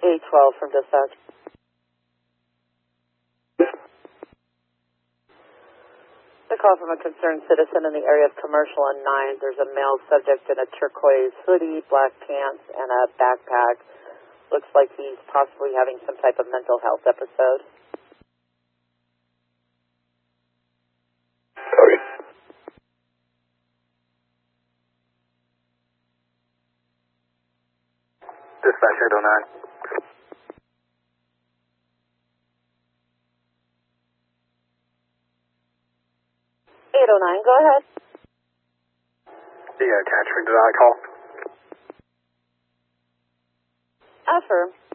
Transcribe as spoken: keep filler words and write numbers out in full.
eight twelve from dispatch. The call from a concerned citizen in the area of Commercial and nine. There's a male subject in a turquoise hoodie, black pants, and a backpack. Looks like he's possibly having some type of mental health episode. Sorry. Dispatch eight oh nine. eight oh nine, go ahead. Yeah, transferring to that call. Affirm.